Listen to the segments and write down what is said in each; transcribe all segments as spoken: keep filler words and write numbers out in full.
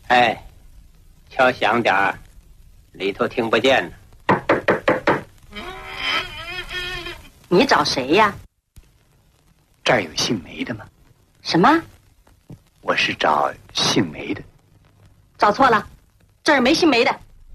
哎，敲响点儿，里头听不见呢。 你找谁呀？ 这儿有姓梅的吗？ 什么？ 我是找姓梅的。 找错了，这儿没姓梅的。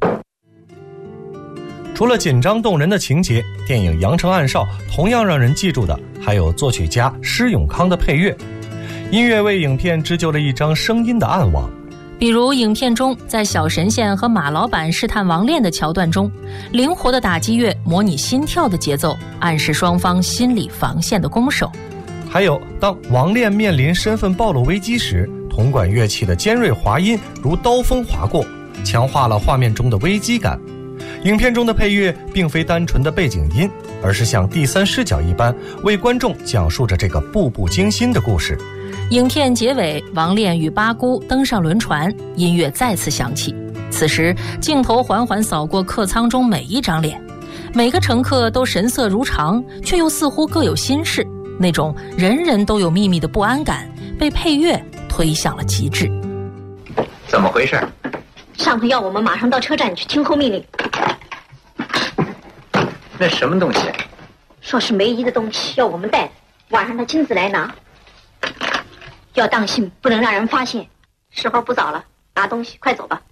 除了紧张动人的情节，电影《阳城暗哨》同样让人记住的还有作曲家施永康的配乐。音乐为影片织就了一张声音的暗网。 比如影片中在小神仙和马老板试探王炼的桥段中，灵活的打击乐模拟心跳的节奏，暗示双方心理防线的攻守。 还有当王炼面临身份暴露危机时，铜管乐器的尖锐滑音如刀锋划过，强化了画面中的危机感。影片中的配乐并非单纯的背景音，而是像第三视角一般为观众讲述着这个步步惊心的故事。 影片结尾，王炼与八姑登上轮船，音乐再次响起。此时镜头缓缓扫过客舱中每一张脸，每个乘客都神色如常，却又似乎各有心事，那种人人都有秘密的不安感被配乐推向了极致。 怎么回事？ 上头要我们马上到车站去听候命令。 那什么东西？ 说是梅姨的东西，要我们带，晚上他亲自来拿。要当心，不能让人发现。时候不早了，拿东西，快走吧。